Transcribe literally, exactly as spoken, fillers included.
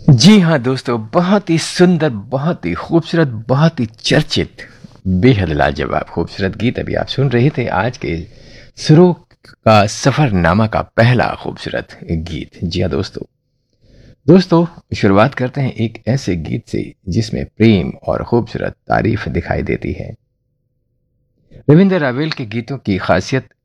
जी हाँ दोस्तों, बहुत ही सुंदर, बहुत ही खूबसूरत, बहुत ही चर्चित, बेहद लाजवाब खूबसूरत गीत अभी आप सुन रहे थे। आज के सुरों का सफरनामा का पहला खूबसूरत गीत। जी हाँ दोस्तों, दोस्तों शुरुआत करते हैं एक ऐसे गीत से जिसमें प्रेम और खूबसूरत तारीफ दिखाई देती है। रविंद्र रावेल के गीतों की खासियत